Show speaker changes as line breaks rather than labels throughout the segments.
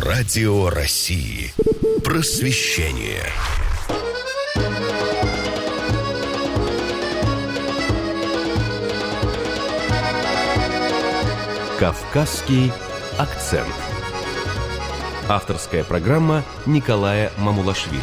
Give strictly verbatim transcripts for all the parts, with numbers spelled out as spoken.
Радио России. Просвещение. Кавказский акцент. Авторская программа Николая Мамулашвили.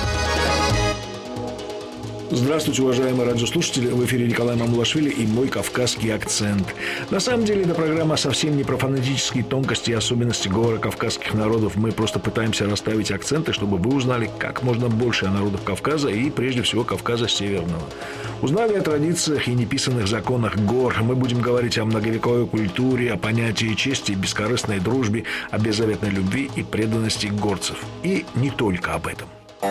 Здравствуйте, уважаемые радиослушатели. В эфире Николай Мамулашвили и мой кавказский акцент. На самом деле, эта программа совсем не про фонетические тонкости и особенности говора кавказских народов. Мы просто пытаемся расставить акценты, чтобы вы узнали как можно больше о народах Кавказа и, прежде всего, Кавказа Северного. Узнали о традициях и неписанных законах гор. Мы будем говорить о многовековой культуре, о понятии чести, бескорыстной дружбе, о беззаветной любви и преданности горцев. И не только об этом.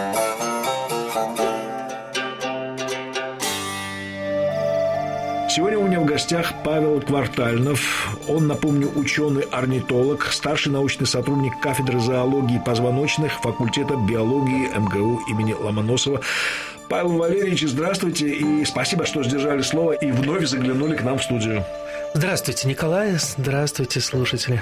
Сегодня у меня в гостях Павел Квартальнов. Он, напомню, ученый-орнитолог, старший научный сотрудник кафедры зоологии позвоночных факультета биологии эм гэ у имени Ломоносова. Павел Валерьевич, здравствуйте и спасибо, что сдержали слово и вновь заглянули к нам в студию.
Здравствуйте, Николай. Здравствуйте, слушатели.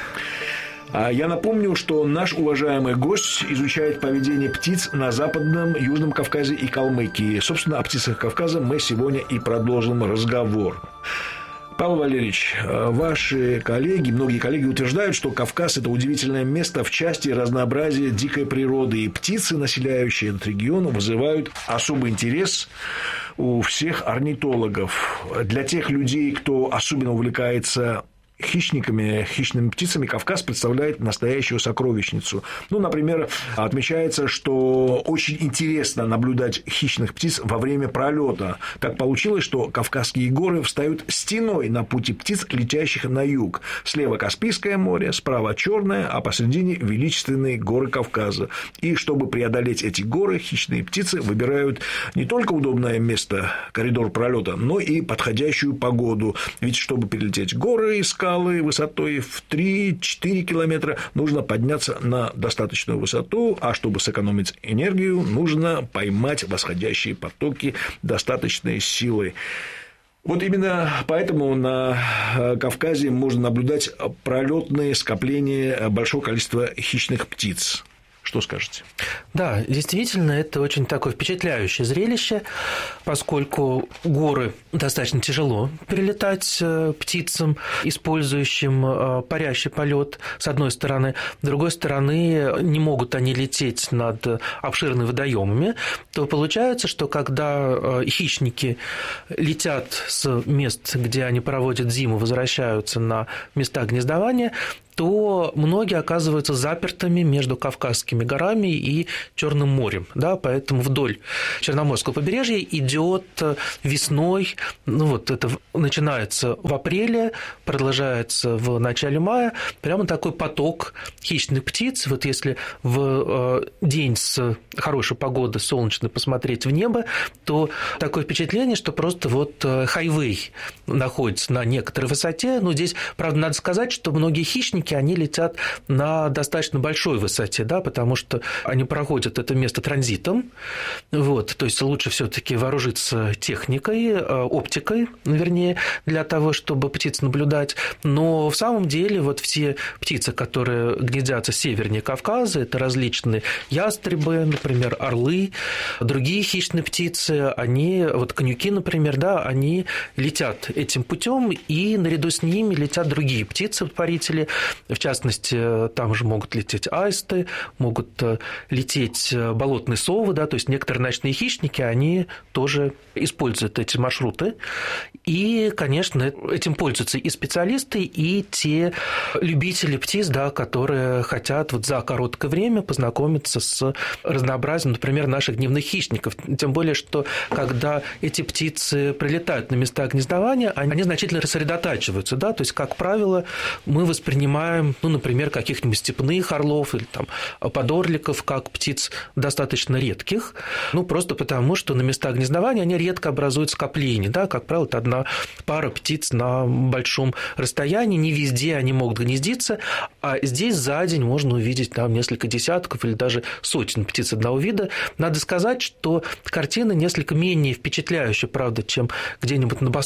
Я напомню, что наш уважаемый гость изучает поведение птиц на Западном, Южном Кавказе и Калмыкии. Собственно, о птицах Кавказа мы сегодня и продолжим разговор. Павел Валерьевич, ваши коллеги, многие коллеги утверждают, что Кавказ – это удивительное место в части разнообразия дикой природы. И птицы, населяющие этот регион, вызывают особый интерес у всех орнитологов. Для тех людей, кто особенно увлекается хищниками, хищными птицами, Кавказ представляет настоящую сокровищницу. Ну, например, отмечается, что очень интересно наблюдать хищных птиц во время пролета. Так получилось, что Кавказские горы встают стеной на пути птиц, летящих на юг. Слева Каспийское море, справа Черное, а посередине величественные горы Кавказа. И чтобы преодолеть эти горы, хищные птицы выбирают не только удобное место, коридор пролета, но и подходящую погоду. Ведь чтобы перелететь горы и скалы высотой в три-четыре километра, нужно подняться на достаточную высоту, а чтобы сэкономить энергию, нужно поймать восходящие потоки достаточной силой. Вот именно поэтому на Кавказе можно наблюдать пролетные скопления большого количества хищных птиц. Что скажете?
Да, действительно, это очень такое впечатляющее зрелище, поскольку горы достаточно тяжело перелетать птицам, использующим парящий полет, с одной стороны. С другой стороны, не могут они лететь над обширными водоемами, то получается, что когда хищники летят с мест, где они проводят зиму, возвращаются на места гнездования, то многие оказываются запертыми между Кавказскими горами и Черным морем. Да, поэтому вдоль Черноморского побережья идет весной, ну вот это начинается в апреле, продолжается в начале мая, прямо такой поток хищных птиц. Вот если в день с хорошей погодой, солнечной, посмотреть в небо, то такое впечатление, что просто вот хайвей находится на некоторой высоте. Но здесь, правда, надо сказать, что многие хищники они летят на достаточно большой высоте, да, потому что они проходят это место транзитом. Вот, то есть лучше все-таки вооружиться техникой, оптикой, вернее, для того, чтобы птиц наблюдать. Но в самом деле вот все птицы, которые гнездятся севернее Кавказа, это различные ястребы, например, орлы, другие хищные птицы, они, вот конюки, например, да, они летят этим путем, и наряду с ними летят другие птицы-парители. В частности, там же могут лететь аисты, могут лететь болотные совы, да, то есть некоторые ночные хищники, они тоже используют эти маршруты. И, конечно, этим пользуются и специалисты, и те любители птиц, да, которые хотят вот за короткое время познакомиться с разнообразием, например, наших дневных хищников. Тем более, что когда эти птицы прилетают на места гнездования, они значительно рассредотачиваются, да, то есть, как правило, мы воспринимаем, ну, например, каких-нибудь степных орлов или там подорликов как птиц достаточно редких, ну, просто потому, что на местах гнездования они редко образуют скопления, да, как правило, это одна пара птиц на большом расстоянии, не везде они могут гнездиться, а здесь за день можно увидеть там несколько десятков или даже сотен птиц одного вида. Надо сказать, что картина несколько менее впечатляющая, правда, чем где-нибудь на Босфоре,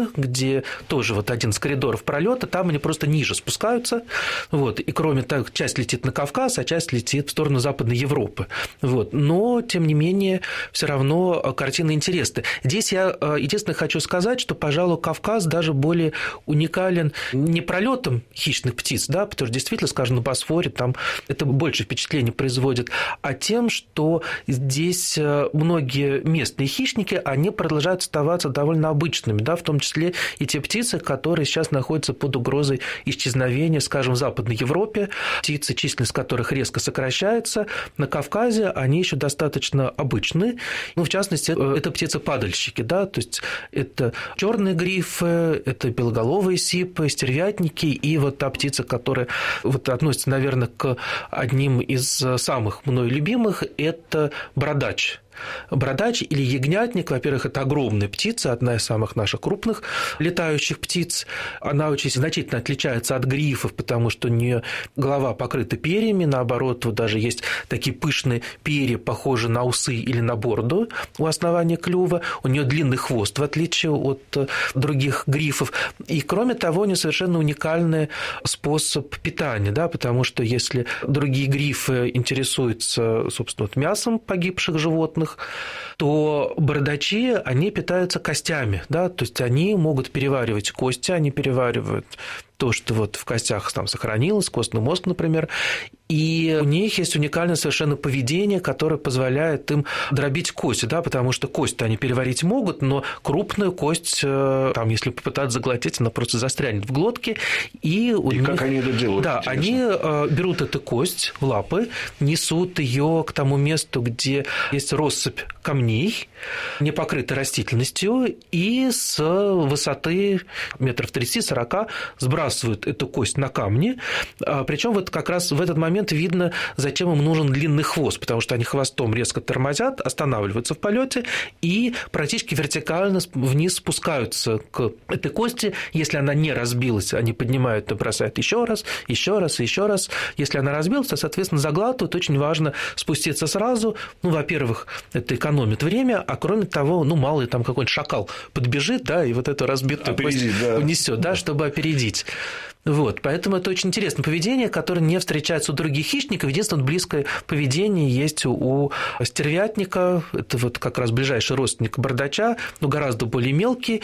Европы, где тоже вот один из коридоров пролета, там они просто ниже спускаются, вот, и кроме того, часть летит на Кавказ, а часть летит в сторону Западной Европы, вот, но, тем не менее, все равно картина интересная. Здесь я единственное хочу сказать, что, пожалуй, Кавказ даже более уникален не пролетом хищных птиц, да, потому что действительно, скажем, на Босфоре там это больше впечатление производит, а тем, что здесь многие местные хищники, они продолжают оставаться довольно обычными, да, в том числе и те птицы, которые сейчас находятся под угрозой исчезновения, скажем, в Западной Европе, птицы, численность которых резко сокращается. На Кавказе они еще достаточно обычны. Ну, в частности, это птицы-падальщики, да, то есть это черные грифы, это белоголовые сипы, стервятники и вот та птица, которая вот относится, наверное, к одним из самых мной любимых, это бородач. Бородач или ягнятник, во-первых, это огромная птица, одна из самых наших крупных летающих птиц. Она очень значительно отличается от грифов, потому что у нее голова покрыта перьями, наоборот, вот даже есть такие пышные перья, похожие на усы или на бороду у основания клюва. У нее длинный хвост, в отличие от других грифов. И, кроме того, у нее совершенно уникальный способ питания, да, потому что если другие грифы интересуются, собственно, вот мясом погибших животных, то бородачи, они питаются костями, да, то есть они могут переваривать кости, они переваривают то, что вот в костях там сохранилось, костный мозг, например, и у них есть уникальное совершенно поведение, которое позволяет им дробить кости, да, потому что кость они переварить могут, но крупную кость, там, если попытаться заглотить, она просто застрянет в глотке. И, у
и
них...
как они это делают?
Да, интересно. Они берут эту кость в лапы, несут ее к тому месту, где есть россыпь камней, не покрытой растительностью, и с высоты метров тридцать-сорок сбрасывают эту кость на камни. Причем вот как раз в этот момент видно, зачем им нужен длинный хвост, потому что они хвостом резко тормозят, останавливаются в полете и практически вертикально вниз спускаются к этой кости. Если она не разбилась, они поднимают и бросают еще раз, еще раз, еще раз. Если она разбилась, то, соответственно, заглатывают. Очень важно спуститься сразу. Ну, во-первых, это экономит время, а кроме того, ну, мало ли там какой-нибудь шакал подбежит, да, и вот эту разбитую
опередить,
кость
да.
унесет, да, чтобы опередить. Вот, поэтому это очень интересное поведение, которое не встречается у других хищников. Единственное, близкое поведение есть у стервятника, это вот как раз ближайший родственник бородача, но гораздо более мелкий.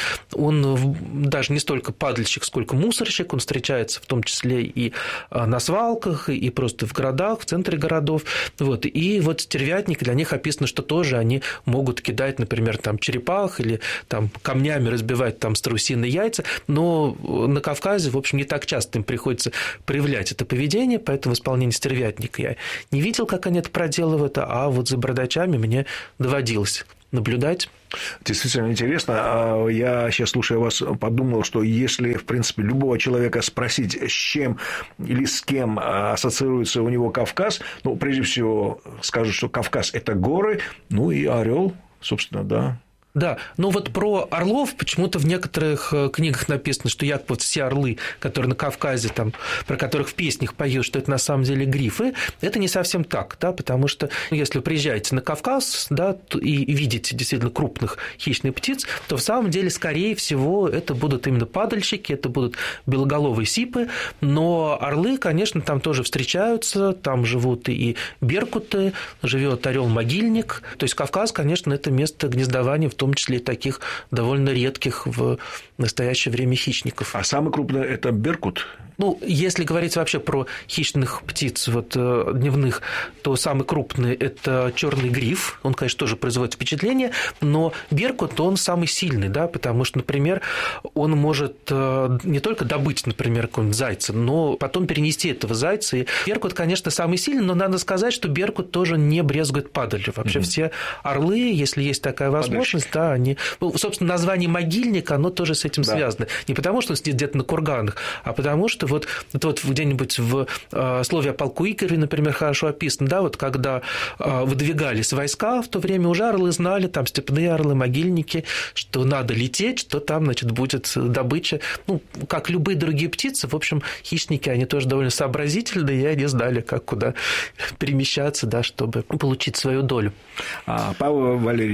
Он даже не столько падальщик, сколько мусорщик. Он встречается в том числе и на свалках, и просто в городах, в центре городов. Вот. И вот стервятник, для них описано, что тоже они могут кидать, например, там черепах или там камнями разбивать там страусиные яйца, но на Кавказе, в общем, не так часто им приходится проявлять это поведение, поэтому в исполнении стервятника я не видел, как они это проделывают, а вот за бородачами мне доводилось наблюдать.
Действительно интересно. Я сейчас, слушая вас, подумал, что если, в принципе, любого человека спросить, с чем или с кем ассоциируется у него Кавказ, ну, прежде всего, скажут, что Кавказ – это горы, ну и орел, собственно, да.
Да, но вот про орлов почему-то в некоторых книгах написано, что якобы вот все орлы, которые на Кавказе, там, про которых в песнях поют, что это на самом деле грифы, это не совсем так, да, потому что если вы приезжаете на Кавказ, да, и видите действительно крупных хищных птиц, то в самом деле, скорее всего, это будут именно падальщики, это будут белоголовые сипы, но орлы, конечно, там тоже встречаются, там живут и беркуты, живет орел-могильник, то есть Кавказ, конечно, это место гнездования в том числе и таких довольно редких в настоящее время хищников.
А самый крупный – это беркут?
Ну, если говорить вообще про хищных птиц вот, дневных, то самый крупный – это черный гриф. Он, конечно, тоже производит впечатление, но беркут, он самый сильный, да, потому что, например, он может не только добыть, например, какого-нибудь зайца, но потом перенести этого зайца. И беркут, конечно, самый сильный, но надо сказать, что беркут тоже не брезгует падалью. Вообще mm-hmm. все орлы, если есть такая возможность, да, они… Ну, собственно, название могильник, оно тоже с этим да. связано. Не потому, что он сидит где-то на курганах, а потому что вот, это вот где-нибудь в э, слове о полку Игореве, например, хорошо описано, да, вот когда э, выдвигались войска в то время, уже орлы знали, там степные орлы, могильники, что надо лететь, что там, значит, будет добыча. Ну, как любые другие птицы, в общем, хищники, они тоже довольно сообразительные, и они знали, как куда перемещаться, да, чтобы получить свою долю.
А, Павел Валерьевич,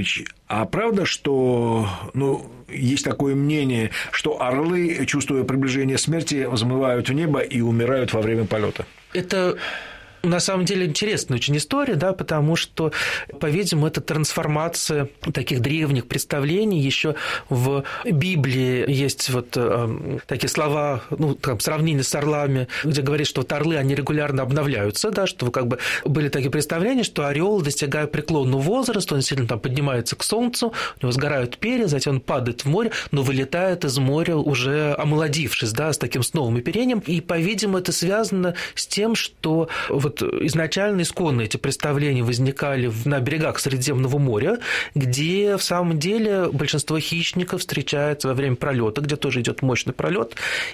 А правда, что, ну, есть такое мнение, что орлы, чувствуя приближение смерти, взмывают в небо и умирают во время полета?
Это... На самом деле интересная очень история, да, потому что, по-видимому, это трансформация таких древних представлений. Еще в Библии есть вот э, такие слова, ну, там, сравнение с орлами, где говорит, что вот орлы, они регулярно обновляются, да, что как бы были такие представления, что орел, достигая преклонного возраста, он сильно там поднимается к солнцу, у него сгорают перья, затем он падает в море, но вылетает из моря уже омолодившись, да, с таким с новым оперением. И, по-видимому, это связано с тем, что вот изначально исконно эти представления возникали на берегах Средиземного моря, где в самом деле большинство хищников встречается во время пролета, где тоже идет мощный пролет,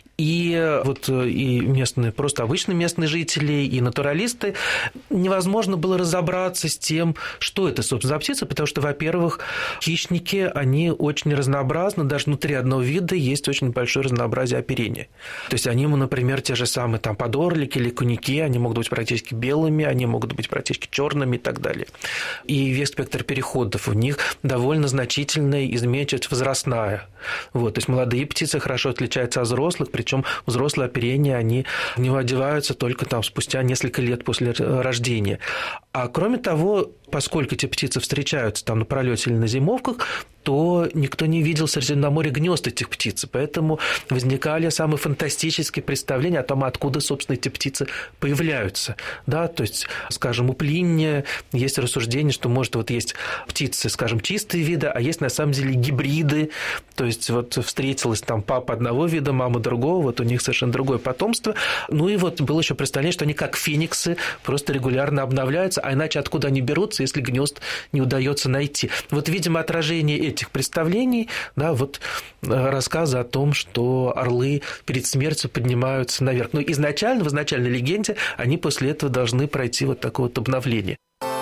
и вот и местные, просто обычные местные жители, и натуралисты, невозможно было разобраться с тем, что это, собственно, за птица, потому что, во-первых, хищники, они очень разнообразны, даже внутри одного вида есть очень большое разнообразие оперения. То есть они, например, те же самые там подорлики или куники, они могут быть практически белыми, они могут быть практически черными и так далее. И весь спектр переходов у них довольно значительная изменчивость возрастная. Вот, то есть молодые птицы хорошо отличаются от взрослых, причем взрослые оперения, они в него одеваются только там спустя несколько лет после рождения. А кроме того, поскольку эти птицы встречаются там на пролете или на зимовках, то никто не видел в Средиземноморье гнезд этих птиц, поэтому возникали самые фантастические представления о том, откуда, собственно, эти птицы появляются. Да, то есть, скажем, у Плиния есть рассуждение, что, может, вот есть птицы, скажем, чистые виды, а есть, на самом деле, гибриды, то есть, вот встретилась там папа одного вида, мама другого, вот у них совершенно другое потомство. Ну и вот было еще представление, что они как фениксы просто регулярно обновляются, а иначе откуда они берутся, если гнезд не удается найти. Вот, видимо, отражение этих представлений, да, вот рассказы о том, что орлы перед смертью поднимаются наверх. Но изначально, в изначальной легенде, они после этого должны пройти вот такое вот обновление.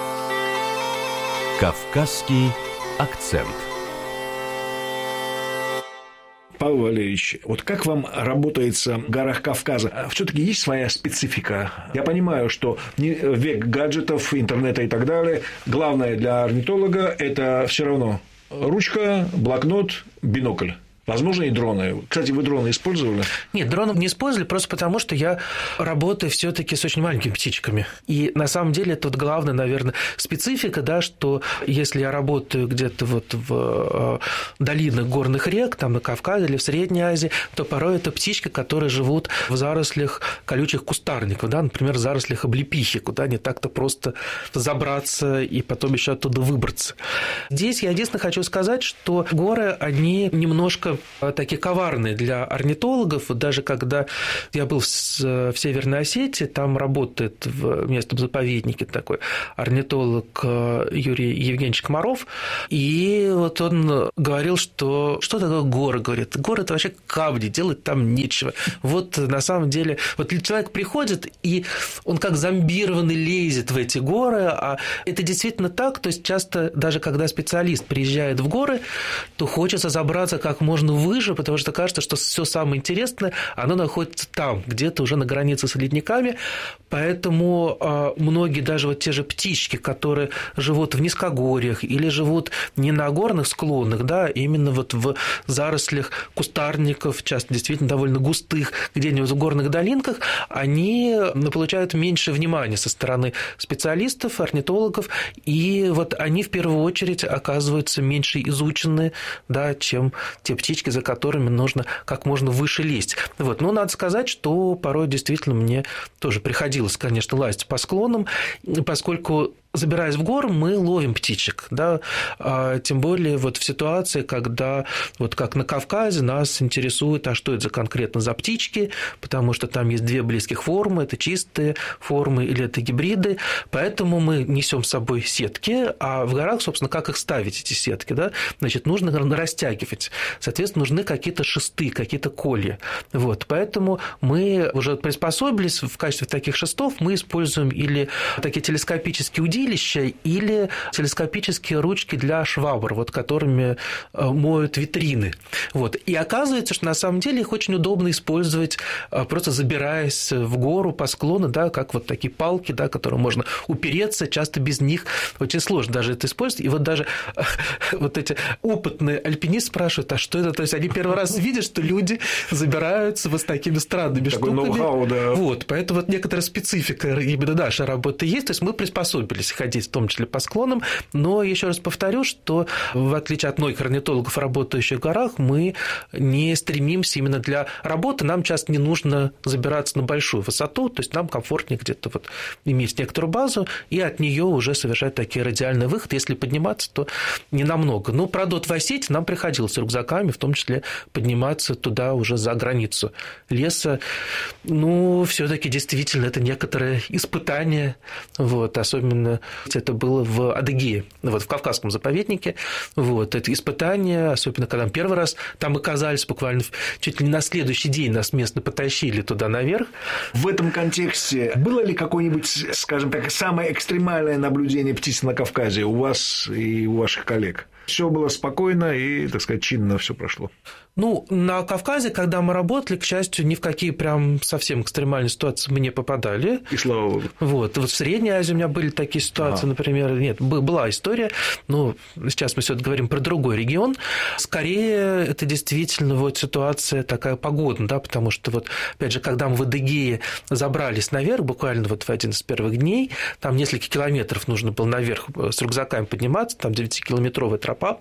Кавказский акцент.
Павел Валерьевич, вот как вам работается в горах Кавказа? Все-таки есть своя специфика. Я понимаю, что век гаджетов, интернета и так далее, главное для орнитолога – это все равно ручка, блокнот, бинокль. Возможно, и дроны. Кстати, вы дроны использовали?
Нет, дронов не использовали, просто потому что я работаю все-таки с очень маленькими птичками. И на самом деле это вот главная, наверное, специфика, да, что если я работаю где-то вот в долинах горных рек, там на Кавказе или в Средней Азии, то порой это птички, которые живут в зарослях колючих кустарников, да, например, в зарослях облепихи, куда не так-то просто забраться и потом еще оттуда выбраться. Здесь я единственное хочу сказать, что горы, они немножко такие коварные для орнитологов. Даже когда я был в Северной Осетии, там работает в местном заповеднике такой орнитолог Юрий Евгеньевич Комаров, и вот он говорил, что что такое горы, говорит, горы – это вообще камни, делать там нечего. Вот на самом деле, вот человек приходит, и он как зомбированный лезет в эти горы, а это действительно так, то есть часто даже когда специалист приезжает в горы, то хочется забраться как можно выше, потому что кажется, что все самое интересное, оно находится там, где-то уже на границе с ледниками, поэтому многие, даже вот те же птички, которые живут в низкогорьях или живут не на горных склонах, да, именно вот в зарослях кустарников, часто действительно довольно густых, где-нибудь в горных долинках, они получают меньше внимания со стороны специалистов, орнитологов, и вот они в первую очередь оказываются меньше изучены, да, чем те птички, за которыми нужно как можно выше лезть. Вот. Но надо сказать, что порой действительно мне тоже приходилось, конечно, лазить по склонам, поскольку, забираясь в горы, мы ловим птичек, да, а тем более вот в ситуации, когда, вот как на Кавказе, нас интересует, а что это за конкретно за птички, потому что там есть две близких формы, это чистые формы или это гибриды, поэтому мы несем с собой сетки, а в горах, собственно, как их ставить, эти сетки, да, значит, нужно растягивать, соответственно, нужны какие-то шесты, какие-то колья, вот, поэтому мы уже приспособились в качестве таких шестов, мы используем или такие телескопические удилища, удилища или телескопические ручки для швабр, вот, которыми моют витрины. Вот. И оказывается, что на самом деле их очень удобно использовать, просто забираясь в гору по склону, да, как вот такие палки, да, которые можно упереться, часто без них очень сложно даже это использовать. И вот даже вот эти опытные альпинисты спрашивают, а что это? То есть они первый раз видят, что люди забираются вот с такими странными
Такой
штуками.
ноу-хау, да.
Вот, поэтому вот некоторая специфика именно нашей работы есть. То есть мы приспособились ходить в том числе по склонам, но еще раз повторю, что в отличие от многих орнитологов, работающих в горах, мы не стремимся именно для работы, нам часто не нужно забираться на большую высоту, то есть нам комфортнее где-то вот иметь некоторую базу и от нее уже совершать такие радиальные выходы. Если подниматься, то не намного. Но, правда, вот в Осетии нам приходилось с рюкзаками, в том числе подниматься туда уже за границу леса. Ну, все-таки действительно это некоторое испытание, вот, особенно это было в Адыгее, вот, в Кавказском заповеднике. Вот, это испытание, особенно когда мы первый раз там оказались, буквально чуть ли не на следующий день нас местно потащили туда наверх.
В этом контексте было ли какое-нибудь, скажем так, самое экстремальное наблюдение птиц на Кавказе у вас и у ваших коллег? Все было спокойно и, так сказать, чинно все прошло.
Ну, на Кавказе, когда мы работали, к счастью, ни в какие прям совсем экстремальные ситуации мы не попадали.
И слава богу.
Вот, вот в Средней Азии у меня были такие ситуации, а. например, нет, была история, но сейчас мы все-таки говорим про другой регион. Скорее, это действительно вот ситуация такая погодная, да, потому что вот, опять же, когда мы в Адыгее забрались наверх, буквально вот в один из первых дней, там несколько километров нужно было наверх с рюкзаками подниматься, там девятикилометровая тропа,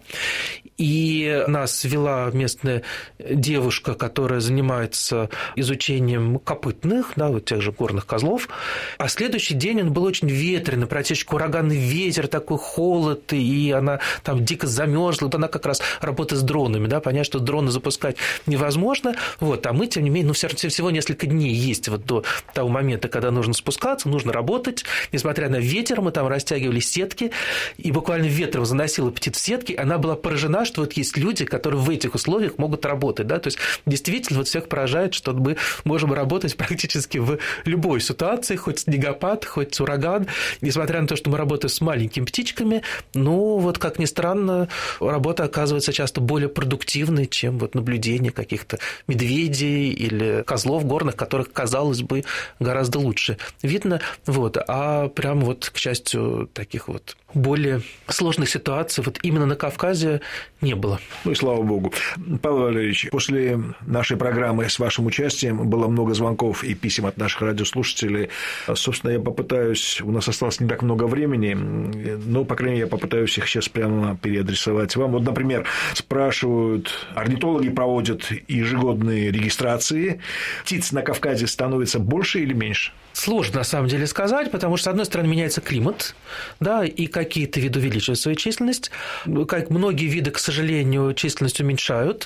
и нас вела местная девушка, которая занимается изучением копытных, да, вот тех же горных козлов. А следующий день он был очень ветреный, практически ураганный ветер, такой холод, и она там дико замерзла. Вот она как раз работает с дронами, да, понятно, что дроны запускать невозможно. Вот, а мы, тем не менее, ну, всего несколько дней есть вот до того момента, когда нужно спускаться, нужно работать. Несмотря на ветер, мы там растягивали сетки, и буквально ветром заносила птиц в сетки. Она была поражена, что вот есть люди, которые в этих условиях могут работать, да, то есть действительно вот всех поражает, что мы можем работать практически в любой ситуации, хоть снегопад, хоть ураган, несмотря на то, что мы работаем с маленькими птичками, ну вот как ни странно, работа оказывается часто более продуктивной, чем вот наблюдение каких-то медведей или козлов горных, которых, казалось бы, гораздо лучше видно, вот, а прям вот, к счастью, таких вот более сложных ситуаций вот именно на Кавказе не было.
Ну и слава богу. Павел Валерьевич, после нашей программы с вашим участием было много звонков и писем от наших радиослушателей. Собственно, я попытаюсь, у нас осталось не так много времени, но, по крайней мере, я попытаюсь их сейчас прямо переадресовать вам. Вот, например, спрашивают, орнитологи проводят ежегодные регистрации. Птиц на Кавказе становится больше или меньше?
Сложно, на самом деле, сказать, потому что, с одной стороны, меняется климат, да, и какие-то виды увеличивают свою численность, как многие виды, к сожалению, численность уменьшают,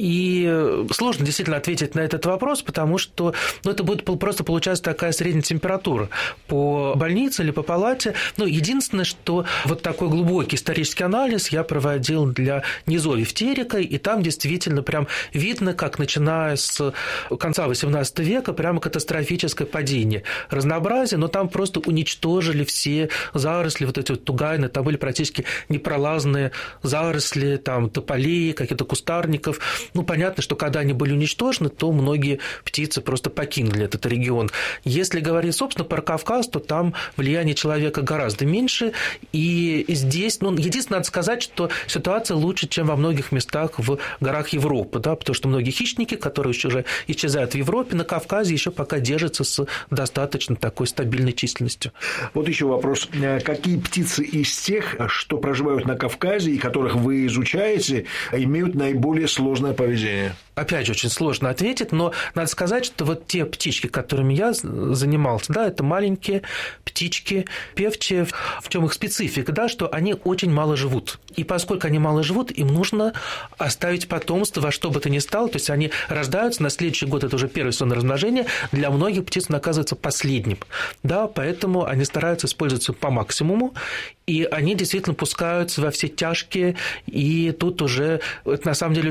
и сложно действительно ответить на этот вопрос, потому что ну, это будет просто получаться такая средняя температура по больнице или по палате. Ну, единственное, что вот такой глубокий исторический анализ я проводил для низовьев Терека, и там действительно прям видно, как начиная с конца восемнадцатого века прямо катастрофическое падение разнообразия, но там просто уничтожили все заросли, вот эти вот тугайны, там были практически непролазные заросли, там тополей, каких-то кустарников. Ну, понятно, что когда они были уничтожены, то многие птицы просто покинули этот регион. Если говорить, собственно, про Кавказ, то там влияние человека гораздо меньше, и здесь, ну, единственное, надо сказать, что ситуация лучше, чем во многих местах в горах Европы, да, потому что многие хищники, которые уже исчезают в Европе, на Кавказе еще пока держатся с достаточно такой стабильной численностью.
Вот еще вопрос. Какие птицы из тех, что проживают на Кавказе и которых вы изучаете, имеют наиболее сложное поведение?
Опять же, очень сложно ответить, но надо сказать, что вот те птички, которыми я занимался, да, это маленькие птички, певчие. В чем их специфика, да, что они очень мало живут. И поскольку они мало живут, им нужно оставить потомство во что бы то ни стало, то есть они рождаются, на следующий год это уже первое сезонное размножение, для многих птиц он оказывается последним, да, поэтому они стараются использоваться по максимуму, и они действительно пускаются во все тяжкие, и тут уже это на самом деле очень сложно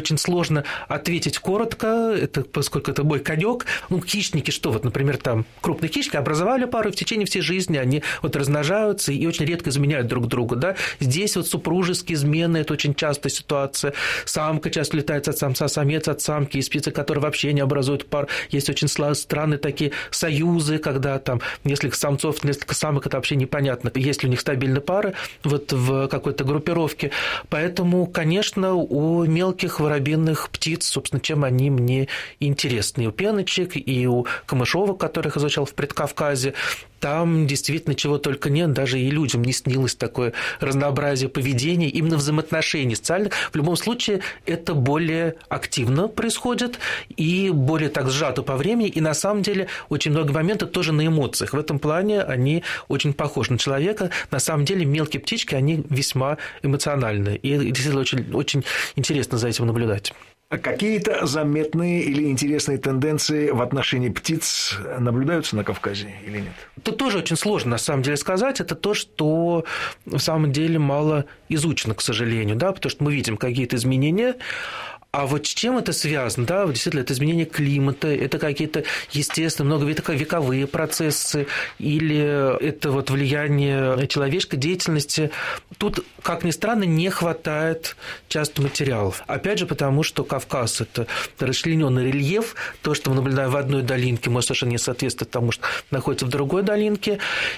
сложно ответить коротко, это, поскольку это мой конек. Ну, хищники, что вот, например, там крупные хищники образовали пару, и в течение всей жизни они вот размножаются и очень редко изменяют друг другу, да. Здесь вот супружеские измены – это очень частая ситуация. Самка часто летает от самца, самец от самки, есть птицы, которые вообще не образуют пар. Есть очень странные такие союзы, когда там несколько самцов, несколько самок, это вообще непонятно, есть ли у них стабильные пары вот в какой-то группировке. Поэтому, конечно, у мелких воробьиных птиц, собственно, чем они мне интересны. И у пеночек, и у камышовок, которых изучал в Предкавказе, там действительно чего только нет, даже и людям не снилось такое разнообразие поведения, именно взаимоотношений социальных. В любом случае, это более активно происходит и более так сжато по времени, и на самом деле очень много моментов тоже на эмоциях. В этом плане они очень похожи на человека. На самом деле мелкие птички, они весьма эмоциональны, и действительно очень, очень интересно за этим наблюдать.
Какие-то заметные или интересные тенденции в отношении птиц наблюдаются на Кавказе или нет?
Тут тоже очень сложно, на самом деле, сказать. Это то, что в самом деле мало изучено, к сожалению, да, потому что мы видим какие-то изменения. А вот с чем это связано? Да, действительно, это изменение климата, это какие-то естественные, многовековые процессы, или это вот влияние человеческой деятельности. Тут, как ни странно, не хватает часто материалов. Опять же, потому что Кавказ – это расчлененный рельеф. То, что мы наблюдаем в одной долинке, может совершенно не соответствовать тому, что находится в другой долинке.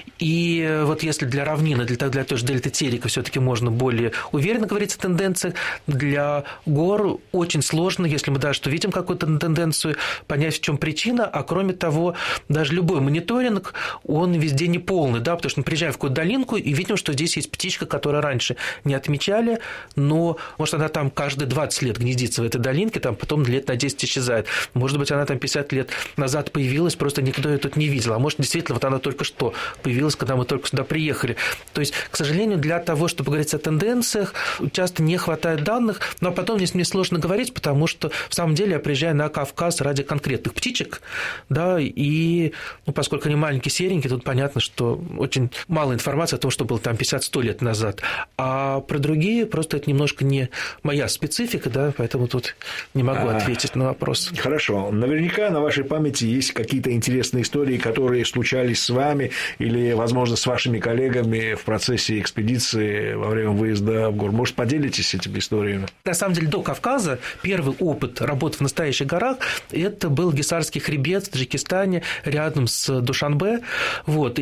И вот если для равнины, для, для той же дельты Терека все-таки можно более уверенно говорить о тенденциях, для гор очень сложно, если мы даже видим какую-то тенденцию, понять, в чем причина, а кроме того, даже любой мониторинг, он везде не полный, да, потому что мы приезжаем в какую-то долинку и видим, что здесь есть птичка, которую раньше не отмечали, но, может, она там каждые двадцать лет гнездится в этой долинке, там потом лет на десять исчезает. Может быть, она там пятьдесят лет назад появилась, просто никто ее тут не видел, а может, действительно, вот она только что появилась, когда мы только сюда приехали. То есть, к сожалению, для того, чтобы говорить о тенденциях, часто не хватает данных, но потом здесь мне сложно говорить, потому что, в самом деле, я приезжаю на Кавказ ради конкретных птичек, да, и, ну, поскольку они маленькие, серенькие, тут понятно, что очень мало информации о том, что было там пятьдесят-сто лет назад, а про другие просто это немножко не моя специфика, да, поэтому тут не могу а, ответить на вопрос.
Хорошо. Наверняка на вашей памяти есть какие-то интересные истории, которые случались с вами или, возможно, с вашими коллегами в процессе экспедиции во время выезда в горы. Может, поделитесь этими историями?
На самом деле, до Кавказа первый опыт работы в настоящих горах – это был Гисарский хребет в Таджикистане рядом с Душанбе. Вот.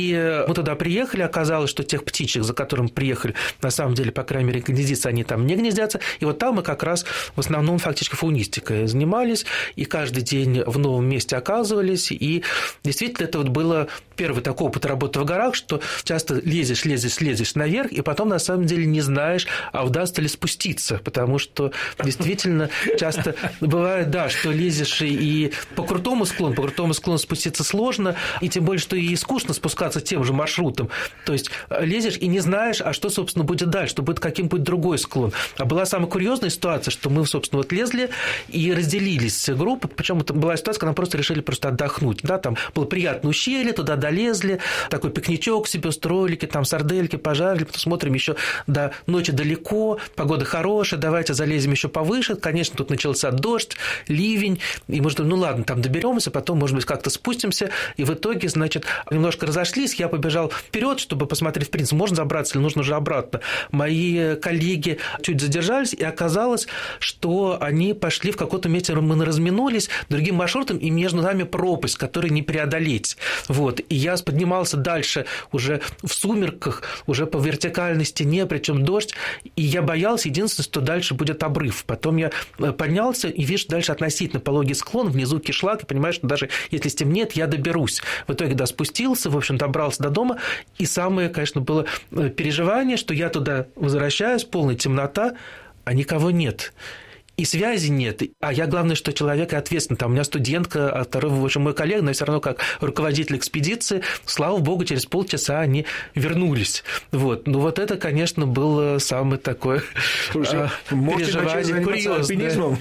И мы туда приехали, оказалось, что тех птичек, за которыми приехали, на самом деле, по крайней мере, гнездиться они там не гнездятся. И вот там мы как раз в основном фактически фаунистикой занимались, и каждый день в новом месте оказывались. И действительно, это вот было первый такой опыт работы в горах, что часто лезешь, лезешь, лезешь наверх, и потом на самом деле не знаешь, а удастся ли спуститься, потому что действительно часто бывает, да, что лезешь и по крутому склону, по крутому склону спуститься сложно, и тем более, что и скучно спускаться тем же маршрутом. То есть лезешь и не знаешь, а что, собственно, будет дальше, что будет каким-нибудь другой склон. А была самая курьезная ситуация, что мы, собственно, вот лезли и разделились группы, причем это была ситуация, когда мы просто решили просто отдохнуть. Да, там было приятное ущелье, туда долезли, такой пикничок себе устроили, там сардельки пожарили, потом смотрим еще до ночи далеко, погода хорошая, давайте залезем еще повыше. Конечно, тут начался дождь, ливень, и мы ждем, ну ладно, там доберемся, потом, может быть, как-то спустимся, и в итоге, значит, немножко разошлись, я побежал вперед, чтобы посмотреть, в принципе, можно забраться или нужно уже обратно. Мои коллеги чуть задержались, и оказалось, что они пошли в каком-то месте, мы разминулись другим маршрутом, и между нами пропасть, которую не преодолеть. Вот. И я поднимался дальше уже в сумерках, уже по вертикальной стене, причем дождь, и я боялся, единственное, что дальше будет обрыв. Потом я поднялся и вижу дальше относительно пологий склон, внизу кишлак, и понимаю, что даже если стемнеет, я доберусь. В итоге, да, спустился, в общем, добрался до дома, и самое, конечно, было переживание, что я туда возвращаюсь, полная темнота, а никого нет. И связи нет. А я, главное, что человек ответственный. Там у меня студентка, а второй, в общем, мой коллега, но все равно как руководитель экспедиции, слава богу, через полчаса они вернулись. Вот. Ну, вот это, конечно, было самое такое Слушай, переживание курьезное.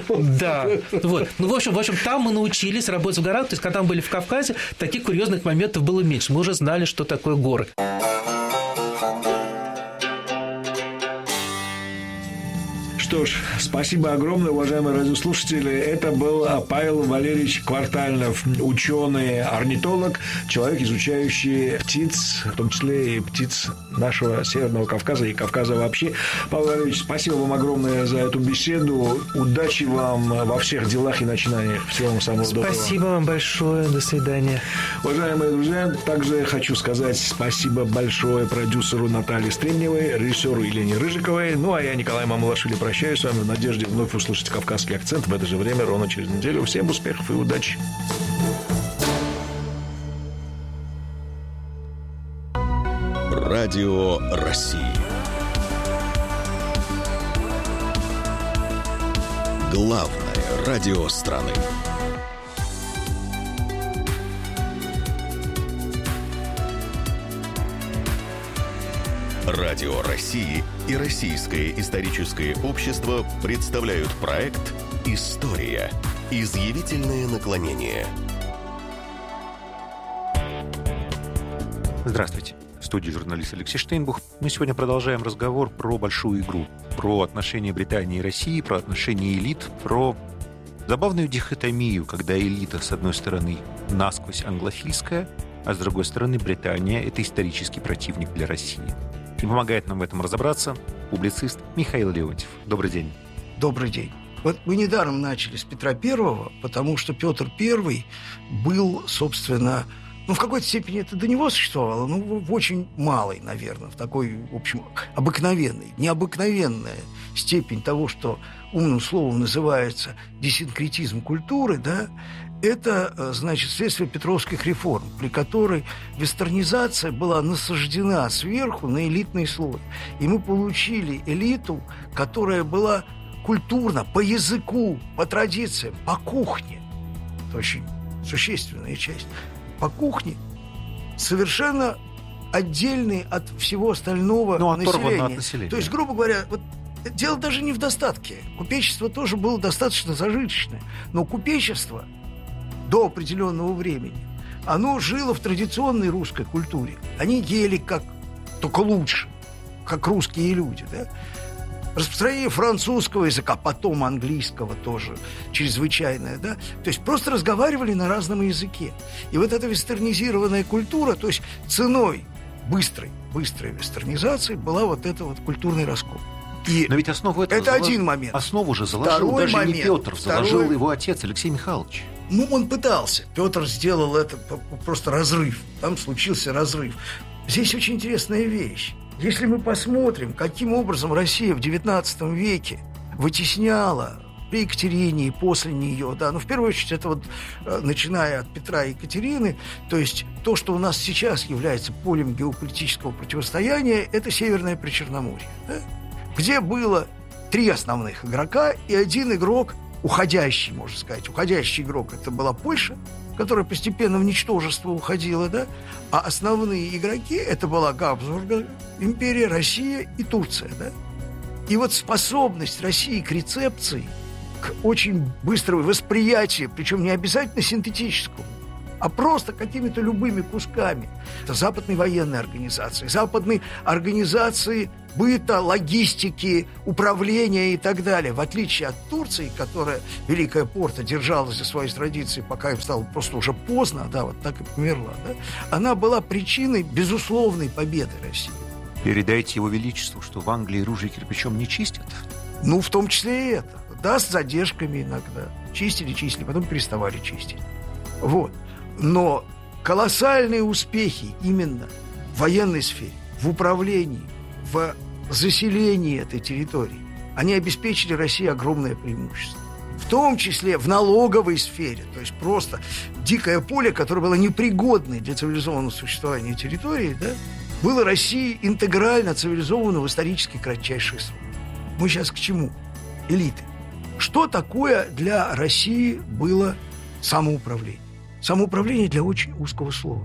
Да. Вот. Ну, в общем, в общем, там мы научились работать в горах. То есть, когда мы были в Кавказе, таких курьезных моментов было меньше. Мы уже знали, что такое горы.
Что что ж, спасибо огромное, уважаемые радиослушатели. Это был Павел Валерьевич Квартальнов, ученый, орнитолог, человек, изучающий птиц, в том числе и птиц нашего Северного Кавказа и Кавказа вообще. Павел Валерьевич, спасибо вам огромное за эту беседу. Удачи вам во всех делах и начинаниях. Всего вам самого доброго.
Спасибо вам большое. До свидания.
Уважаемые друзья, также хочу сказать спасибо большое продюсеру Наталье Стрельневой, режиссеру Елене Рыжиковой. Ну, а я, Николай Мамулашвили, прощаюсь с вами в надежде вновь услышать «Кавказский акцент» в это же время, ровно через неделю. Всем успехов и удачи!
Радио России. Главное радио страны. Радио России и Российское историческое общество представляют проект «История. Изъявительное наклонение».
Здравствуйте. В студии журналист Алексей Штейнбух. Мы сегодня продолжаем разговор про большую игру, про отношения Британии и России, про отношения элит, про забавную дихотомию, когда элита, с одной стороны, насквозь англофильская, а с другой стороны, Британия — это исторический противник для России. И помогает нам в этом разобраться публицист Михаил Леонтьев. Добрый день.
Добрый день. Вот мы недаром начали с Петра Первого, потому что Петр Первый был, собственно, ну, в какой-то степени это до него существовало, ну, в очень малой, наверное, в такой, в общем, обыкновенной, необыкновенная степень того, что умным словом называется десинкретизм культуры, да, это, значит, следствие петровских реформ, при которой вестернизация была насаждена сверху на элитный слой. И мы получили элиту, которая была культурно, по языку, по традициям, по кухне. Это очень существенная часть. По кухне совершенно отдельный от всего остального
ну,
населения.
От населения.
То есть, грубо говоря, вот дело даже не в достатке. Купечество тоже было достаточно зажиточное. Но купечество до определенного времени, оно жило в традиционной русской культуре. Они ели как только лучше, как русские люди, да? Распространение французского языка, потом английского тоже чрезвычайное, да? То есть просто разговаривали на разном языке. И вот эта вестернизированная культура, то есть ценой быстрой, быстрой вестернизации была вот эта вот культурный раскол. И
но ведь основу этого
это
залож...
один момент.
Основу же заложил
Второй
даже
момент.
не Петр, заложил
Второй...
его отец Алексей Михайлович.
Ну, он пытался. Петр сделал это просто разрыв. Там случился разрыв. Здесь очень интересная вещь. Если мы посмотрим, каким образом Россия в девятнадцатом веке вытесняла при Екатерине и после нее, да, ну, в первую очередь, это вот начиная от Петра и Екатерины, то есть то, что у нас сейчас является полем геополитического противостояния, это Северное Причерноморье, да, где было три основных игрока и один игрок, уходящий, можно сказать, уходящий игрок, это была Польша, которая постепенно в ничтожество уходила, да, а основные игроки это была Габсбургская империя, Россия и Турция, да. И вот способность России к рецепции, к очень быстрому восприятию, причем не обязательно синтетическому, а просто какими-то любыми кусками. Это западные военные организации, западные организации быта, логистики, управления и так далее. В отличие от Турции, которая, Великая Порта, держалась за свои традиции, пока им стало просто уже поздно, да, вот так и померла, да, она была причиной безусловной победы России.
Передайте его величеству, что в Англии ружья кирпичом не чистят.
Ну, в том числе и это. Да, с задержками иногда. Чистили, чистили, потом переставали чистить. Вот. Но колоссальные успехи именно в военной сфере, в управлении, в заселении этой территории, они обеспечили России огромное преимущество. В том числе в налоговой сфере, то есть просто дикое поле, которое было непригодной для цивилизованного существования территории, да, было России интегрально цивилизовано в исторически кратчайший срок. Мы сейчас к чему? Элиты. Что такое для России было самоуправление? Самоуправление для очень узкого слова.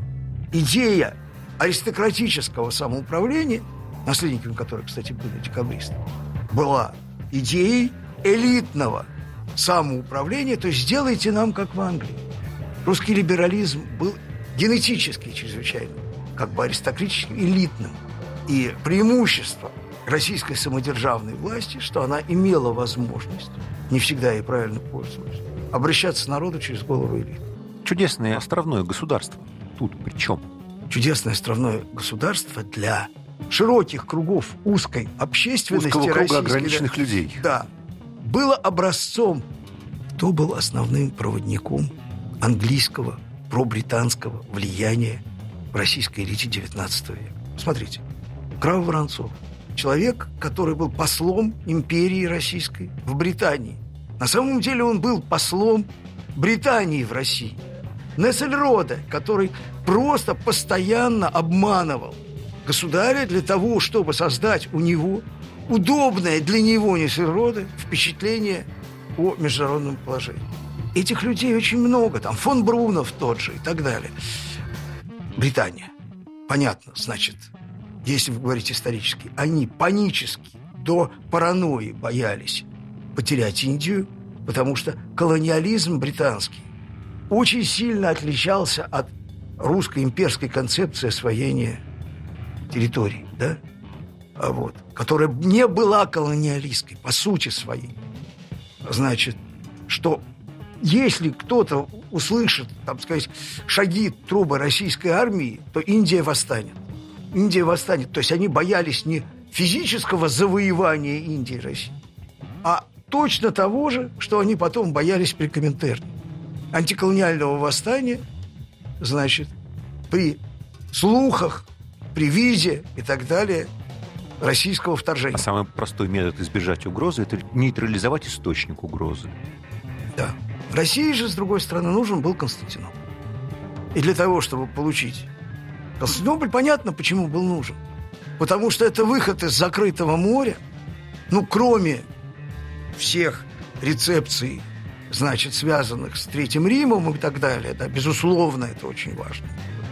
Идея аристократического самоуправления, наследниками которой, кстати, были декабристы, была идеей элитного самоуправления, то есть сделайте нам, как в Англии. Русский либерализм был генетически чрезвычайно, как бы аристократическим, элитным. И преимущество российской самодержавной власти, что она имела возможность, не всегда и правильно пользовалась, обращаться к народу через голову элит.
Чудесное островное государство. Тут при чем?
Чудесное островное государство для широких кругов узкой общественности,
узкого круга
российской,
ограниченных
да,
людей.
Да. Было образцом. Кто был основным проводником английского, пробританского влияния в российской элите девятнадцатого века? Смотрите. Граф Воронцов. Человек, который был послом империи российской в Британии. На самом деле он был послом Британии в России. Нессельроде, который просто постоянно обманывал государя для того, чтобы создать у него удобное для него Нессельроде впечатление о международном положении. Этих людей очень много, там фон Брунов тот же и так далее. Британия. Понятно, значит, если вы говорите исторически, они панически до паранойи боялись потерять Индию, потому что колониализм британский очень сильно отличался от русской имперской концепции освоения территорий, да? А вот, которая не была колониалистской по сути своей. Значит, что если кто-то услышит, там сказать, шаги трубы российской армии, то Индия восстанет. Индия восстанет. То есть они боялись не физического завоевания Индии и России, а точно того же, что они потом боялись при Коминтерне. Антиколониального восстания, значит, при слухах, при визе и так далее российского вторжения.
А самый простой метод избежать угрозы – это нейтрализовать источник угрозы.
Да. России же, с другой стороны, нужен был Константинополь. И для того, чтобы получить Константинополь, понятно, почему был нужен. Потому что это выход из закрытого моря, ну, кроме всех рецепций, значит, связанных с Третьим Римом и так далее, да, безусловно, это очень важно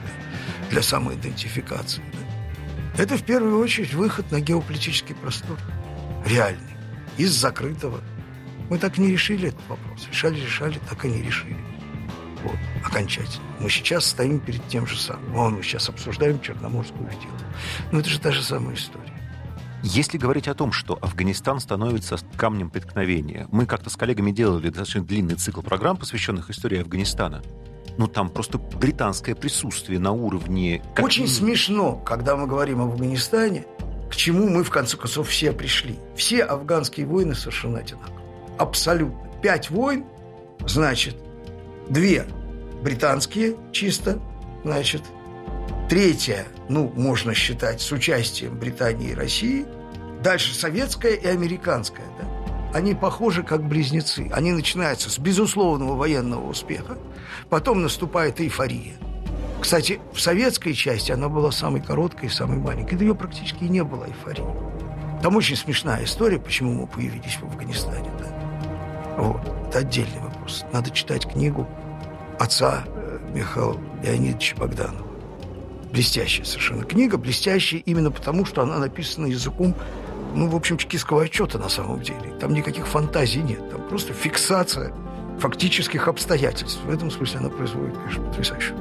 для самоидентификации. Да. Это, в первую очередь, выход на геополитический простор. Реальный. Из закрытого. Мы так и не решили этот вопрос. Решали, решали, так и не решили. Вот, окончательно. Мы сейчас стоим перед тем же самым. Вон, мы сейчас обсуждаем Черноморскую сделку. Но это же та же самая история.
Если говорить о том, что Афганистан становится камнем преткновения, мы как-то с коллегами делали достаточно длинный цикл программ, посвященных истории Афганистана. Ну, там просто британское присутствие на уровне... Как...
Очень смешно, когда мы говорим об Афганистане, к чему мы, в конце концов, все пришли. Все афганские войны совершенно одинаковые. Абсолютно. Пять войн, значит, две британские чисто, значит, третья, ну, можно считать, с участием Британии и России. Дальше советская и американская. Да? Они похожи как близнецы. Они начинаются с безусловного военного успеха. Потом наступает эйфория. Кстати, в советской части она была самой короткой и самой маленькой. Да ее практически и не было эйфории. Там очень смешная история, почему мы появились в Афганистане. Да? Вот. Это отдельный вопрос. Надо читать книгу отца Михаила Леонидовича Богданова. Блестящая совершенно книга, блестящая именно потому, что она написана языком, ну, в общем, чекистского отчета на самом деле. Там никаких фантазий нет, там просто фиксация фактических обстоятельств. В этом смысле она производит, конечно, потрясающее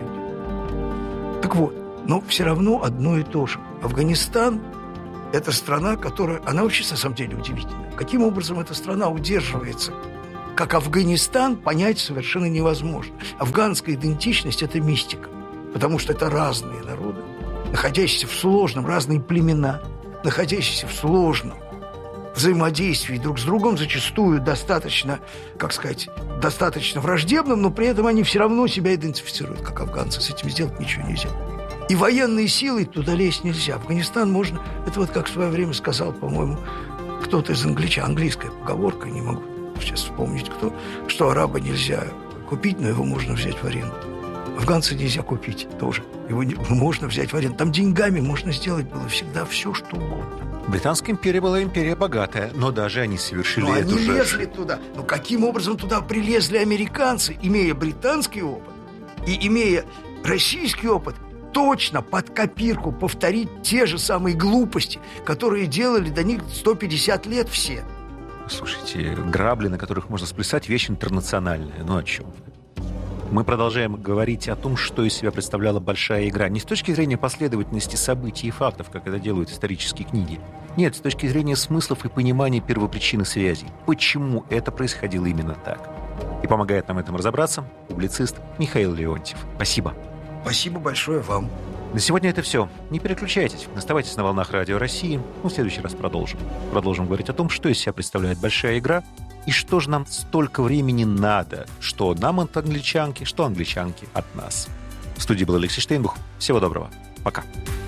впечатление. Так вот, но все равно одно и то же. Афганистан – это страна, которая… Она вообще, на самом деле, удивительная. Каким образом эта страна удерживается? Как Афганистан понять совершенно невозможно. Афганская идентичность – это мистика. Потому что это разные народы, находящиеся в сложном, разные племена, находящиеся в сложном взаимодействии друг с другом, зачастую достаточно, как сказать, достаточно враждебным, но при этом они все равно себя идентифицируют, как афганцы. С этим сделать ничего нельзя. И военные силы туда лезть нельзя. Афганистан можно… Это вот как в свое время сказал, по-моему, кто-то из англичан, английская поговорка, не могу сейчас вспомнить кто, что араба нельзя купить, но его можно взять в аренду. Афганца нельзя купить тоже. Его не, можно взять в аренду. Там деньгами можно сделать было всегда все, что угодно.
Британская империя была империя богатая, но даже они совершили
но
эту
они
же...
лезли туда. Но каким образом туда прилезли американцы, имея британский опыт и имея российский опыт, точно под копирку повторить те же самые глупости, которые делали до них сто пятьдесят лет все?
Слушайте, грабли, на которых можно сплясать, вещь интернациональная. Ну о чем? Мы продолжаем говорить о том, что из себя представляла большая игра. Не с точки зрения последовательности событий и фактов, как это делают исторические книги. Нет, с точки зрения смыслов и понимания первопричины связей. Почему это происходило именно так. И помогает нам в этом разобраться публицист Михаил Леонтьев. Спасибо.
Спасибо большое вам.
На сегодня это все. Не переключайтесь. Оставайтесь на волнах Радио России. Мы в следующий раз продолжим. Продолжим говорить о том, что из себя представляет большая игра и что же нам столько времени надо. Что нам от англичанки, что англичанки от нас. В студии был Алексей Штейнбух. Всего доброго. Пока.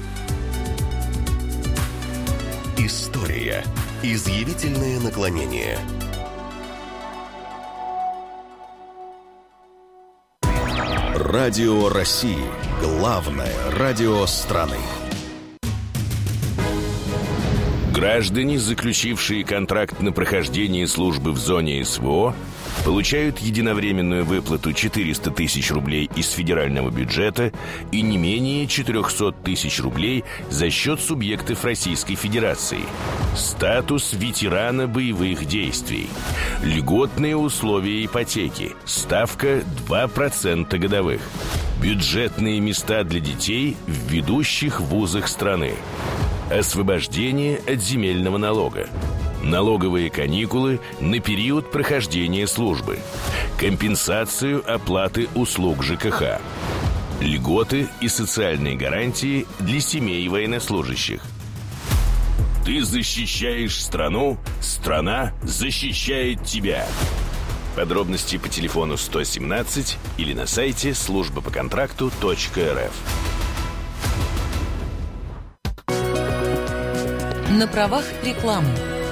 История. Изъявительное наклонение. Радио России. Главное радио страны.
Граждане, заключившие контракт на прохождение службы в зоне СВО, получают единовременную выплату четыреста тысяч рублей из федерального бюджета и не менее четыреста тысяч рублей за счет субъектов Российской Федерации. Статус ветерана боевых действий. Льготные условия ипотеки. Ставка два процента годовых. Бюджетные места для детей в ведущих вузах страны. Освобождение от земельного налога. Налоговые каникулы на период прохождения службы. Компенсацию оплаты услуг ЖКХ. Льготы и социальные гарантии для семей военнослужащих. Ты защищаешь страну, страна защищает тебя. Подробности по телефону сто семнадцать или на сайте служба по контракту точка эр эф.
На правах рекламы.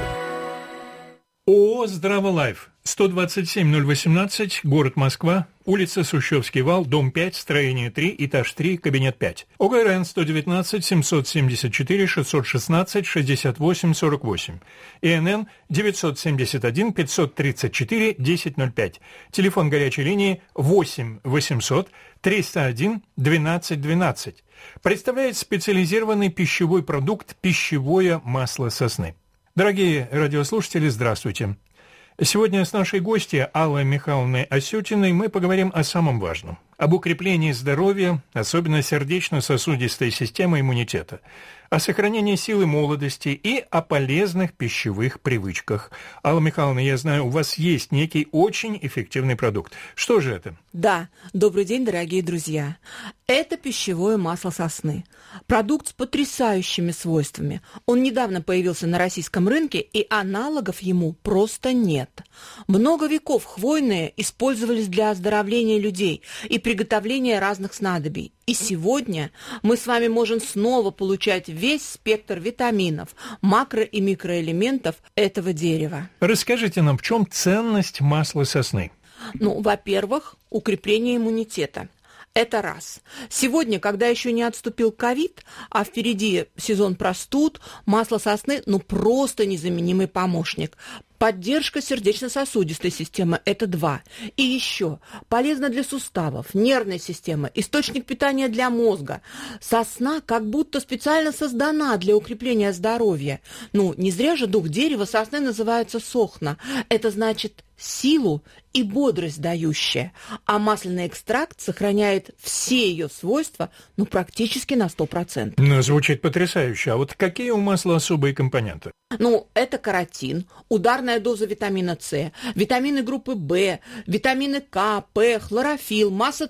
ООО «Здраволайф», сто двадцать семь ноль восемнадцать, город Москва, улица Сущевский вал, дом пять, строение три, этаж три, кабинет пять. ОГРН сто девятнадцать семьсот семьдесят четыре шестьсот шестнадцать шестьдесят восемь сорок восемь. ИНН девятьсот семьдесят один пятьсот тридцать четыре десять ноль пять. Телефон горячей линии восемь восемьсот триста один двенадцать двенадцать. Представляет специализированный пищевой продукт «Пищевое масло сосны». Дорогие радиослушатели, здравствуйте. Сегодня с нашей гостьей Аллой Михайловной Осетиной мы поговорим о самом важном. Об укреплении здоровья, особенно сердечно-сосудистой системы иммунитета, о сохранении силы молодости и о полезных пищевых привычках. Алла Михайловна, я знаю, у вас есть некий очень эффективный продукт. Что же это?
Да, добрый день, дорогие друзья. Это пищевое масло сосны. Продукт с потрясающими свойствами. Он недавно появился на российском рынке, и аналогов ему просто нет. Много веков хвойные использовались для оздоровления людей и приготовления разных снадобий. И сегодня мы с вами можем снова получать весь спектр витаминов, макро- и микроэлементов этого дерева.
Расскажите нам, в чем ценность масла сосны?
Ну, во-первых, укрепление иммунитета. Это раз. Сегодня, когда еще не отступил ковид, а впереди сезон простуд, масло сосны, ну, просто незаменимый помощник. Поддержка сердечно-сосудистой системы – это два. И еще полезно для суставов, нервной системы, источник питания для мозга. Сосна как будто специально создана для укрепления здоровья. Ну, не зря же дух дерева сосны называется сохна. Это значит силу и бодрость дающая. А масляный экстракт сохраняет все ее свойства, ну, практически на сто процентов.
Ну, звучит потрясающе. А вот какие у масла особые компоненты?
Ну, это каротин, ударная доза витамина С, витамины группы В, витамины К, П, хлорофилл, масса